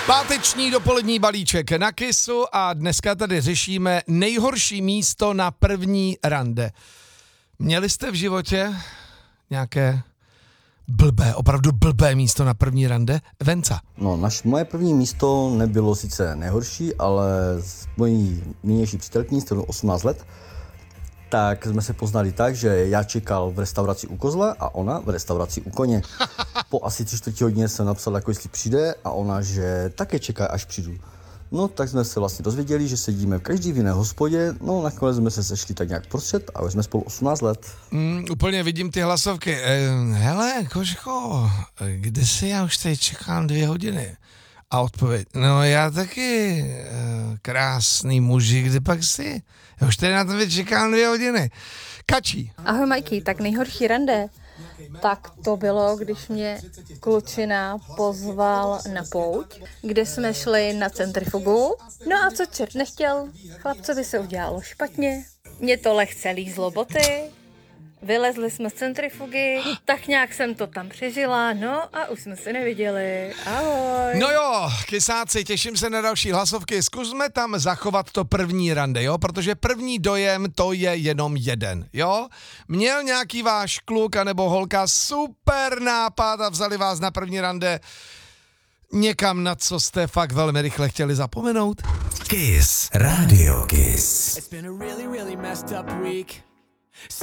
Páteční dopolední balíček na Kissu a dneska tady řešíme nejhorší místo na první rande. Měli jste v životě nějaké opravdu blbé místo na první rande? Venca. No, moje první místo nebylo sice nejhorší, ale s mojí nynější přítelkyní, s kterou 18 let, tak jsme se poznali tak, že já čekal v restauraci u Kozle a ona v restauraci u Koně. Po asi 3/4 hodině jsem napsal, jako jestli přijde, a ona, že také čeká, až přijdu. No, tak jsme se vlastně dozvěděli, že sedíme každý v jiné hospodě, no nakonec jsme se sešli tak nějak prostřed a už jsme spolu 18 let. Úplně vidím ty hlasovky. Hele, Kožko, kde jsi? Já už tady čekám 2 hodiny. A odpověď, no já taky, krásný muži, kde pak jsi? Já už tady na tebe čekám 2 hodiny. Kačí. Ahoj Majky, tak nejhorší rande. Tak to bylo, když mě klučina pozval na pouť, kde jsme šli na centrifugu. No a co čert nechtěl, chlapcovi se udělalo špatně, mě to lehce lízlo boty, vylezli jsme z centrifugy, tak nějak jsem to tam přežila, no a už jsme se neviděli. Ahoj. No jo, kysáci, těším se na další hlasovky. Zkusme tam zachovat to první rande, jo? Protože první dojem to je jenom jeden, jo? Měl nějaký váš kluk anebo holka super nápad a vzali vás na první rande někam, na co jste fakt velmi rychle chtěli zapomenout? Kiss, Radio Kiss. It's been a really, really messed up week.